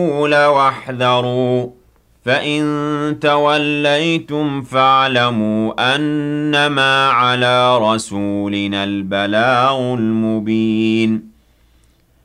واحذروا فإن توليتم فاعلموا أنما على رسولنا البلاغ المبين